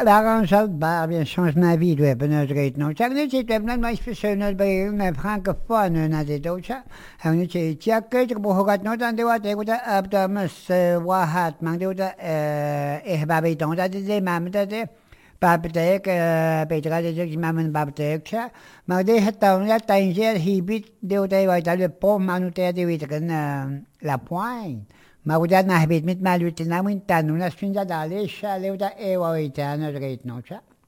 l'arrangeur de bar, bien, change ma vie, du ben, je rate no. Chaque nuit, c'est ben, mais je fais une autre francophone, na de d'autres. Un nuit, c'est tiens que je peux regarder no, dans des watts, écoute, abdomus, wahat, mang de watts, babiton, da de mam, da de. Babtek, Petra de Maman Babtek, maar de het dan ja tijdens hibit de de wat de pom manute de wit la pointe. Maar hoe dat nou weet met malut na moet dan nu als vind dat alles le dat ewa weet aan het reet nog.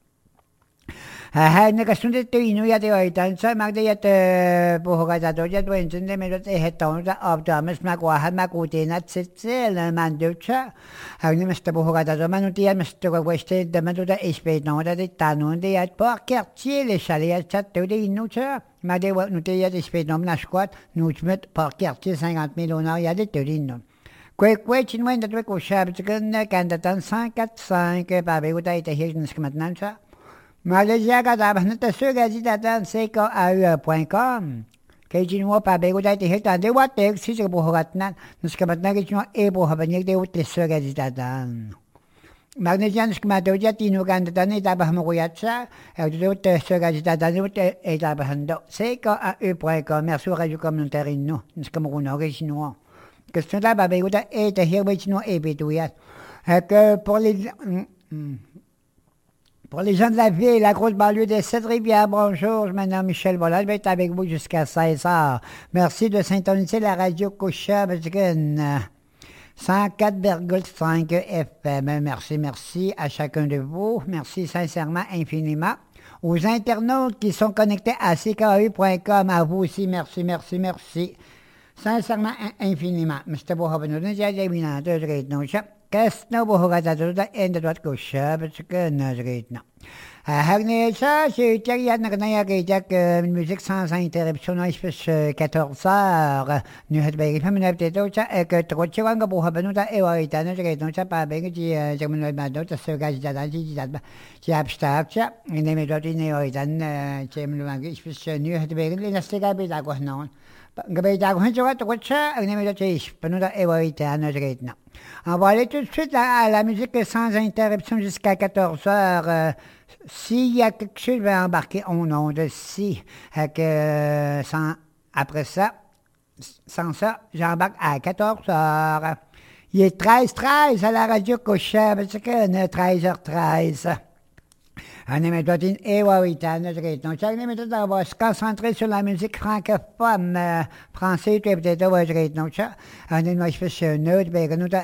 Hij nakasunde te inu ya de waitan sa mag de ya te buhoga da do ya do entende me dat het dan da op da mes mag wa ha mag ute na tsel man ducha. Hij ne mes te buhoga da do man ute ya mes te weste de man do da espet no da de tanu de ya por quartier les chalets chat de inu cha. Maar de wat nu te ya de espet no na squat nu met por quartier 50 000 on ya de te inu. Kwe chinwen dat we ko shab tken kan dat dan 545 ba be uta ite hier skmat nan cha. Maar les gens qui ont été sur les états CKAU.com, qui ont pas besoin de faire des watts, si c'est pour retenir, nous sommes maintenant qui ont et pour venir des autres sur les états. Maar les gens qui m'ont dit qu'ils nous ont donné des bahamouyacha, et des autres sur les états, des autres états CKAU.com, merci au radio communautaire, nous sommes originaux. Question là, bah, besoin et hier, mais nous et bédouillat. Que pour les gens de la ville, la grosse banlieue des Sept-Rivières, bonjour, je m'appelle Michel Bolland, je vais être avec vous jusqu'à 16h. Merci de syntoniser la radio Coucha, 104,5 FM. Merci à chacun de vous. Merci sincèrement, infiniment. Aux internautes qui sont connectés à cku.com, à vous aussi, merci. Sincèrement, infiniment. Mr. Bohaben, Kasno buhuga da enda dot ko shab nazrit na. Hagne sa c'est tiya na ya ke musique sans interruption no espèce 14 heures. Nu het bij famine peut cha que troche wanga buhuga da ewa itana je no cha pa be ji jamun ba do ta se ga da ji da ji abstab cha ne me dot ne oi dan chem lu wanga espèce nu het bij le na se ga be da ko non. Gabay da ko cha to cha ne me dot is penuda ewa itana je na. On va aller tout de suite à la musique sans interruption jusqu'à 14h. S'il y a quelque chose, je vais embarquer au nom de si. Après ça, sans ça, j'embarque à 14h. Il est 13h13 à la radio Cocha, parce que 13h13. On est maintenant donc chaque minute, on va se concentrer sur la musique francophone, français, tu es peut-être donc on est moi je fais une autre, ben nous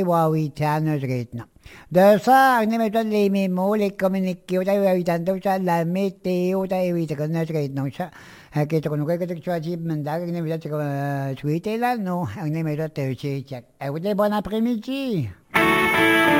de ça, on est maintenant les mémos, les communiqués, la météo, donc ça. Qui est qu'on que tu as dit, mandat, on est maintenant tweeté là, non, on est maintenant check. Bon après-midi.